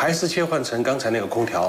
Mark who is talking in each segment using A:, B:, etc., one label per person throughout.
A: 还是切换成刚才那个空调，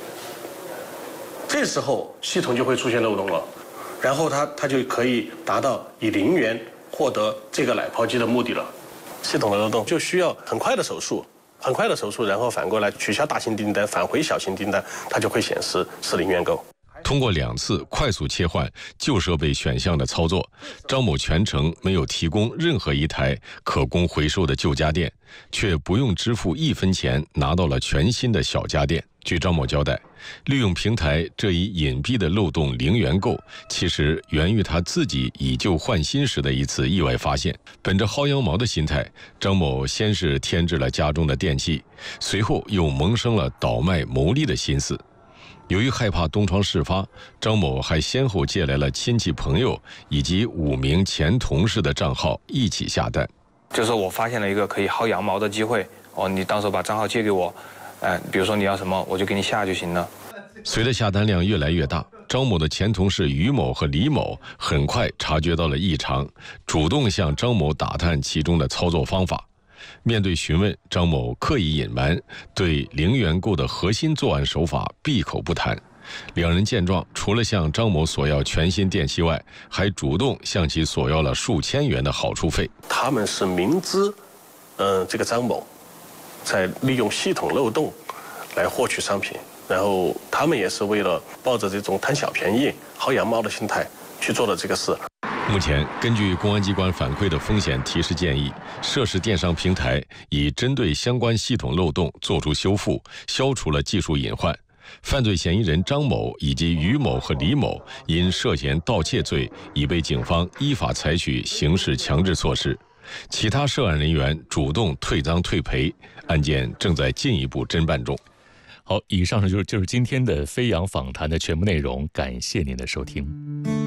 A: 这时候系统就会出现漏洞了，然后它就可以达到以0元获得这个奶泡机的目的了。系统的漏洞就需要很快的手速，然后反过来取消大型订单，返回小型订单，它就会显示是0元购。
B: 通过2次快速切换旧设备选项的操作，张某全程没有提供任何一台可供回收的旧家电，却不用支付1分钱拿到了全新的小家电。据张某交代，利用平台这一隐蔽的漏洞0元购，其实源于他自己以旧换新时的一次意外发现。本着薅羊毛的心态，张某先是添置了家中的电器，随后又萌生了倒卖牟利的心思。由于害怕东窗事发，张某还先后借来了亲戚朋友以及5名前同事的账号一起下单。
C: 就是我发现了一个可以薅羊毛的机会，你到时候把账号借给我，比如说你要什么，我就给你下就行了。
B: 随着下单量越来越大，张某的前同事于某和李某很快察觉到了异常，主动向张某打探其中的操作方法。面对询问，张某刻意隐瞒，对0元购的核心作案手法闭口不谈。两人见状，除了向张某索要全新电器外，还主动向其索要了数千元的好处费。
A: 他们是明知，这个张某在利用系统漏洞来获取商品，然后他们也是为了抱着这种贪小便宜、薅羊毛的心态去做的这个事。
B: 目前，根据公安机关反馈的风险提示建议，涉事电商平台已针对相关系统漏洞作出修复，消除了技术隐患。犯罪嫌疑人张某以及于某和李某因涉嫌盗窃罪，已被警方依法采取刑事强制措施。其他涉案人员主动退赃退赔，案件正在进一步侦办中。
D: 好，以上就是今天的飞扬访谈的全部内容，感谢您的收听。